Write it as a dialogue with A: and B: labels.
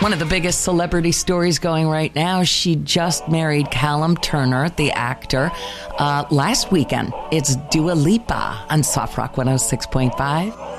A: One of the biggest celebrity stories going right now. She just married Callum Turner, the actor, last weekend. It's Dua Lipa on Soft Rock 106.5.